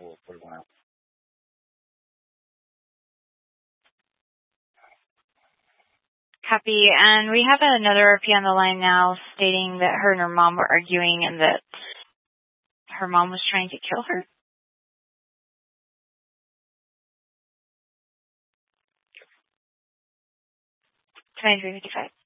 for a while. Copy. And we have another RP on the line now stating that her and her mom were arguing and that her mom was trying to kill her. 2355.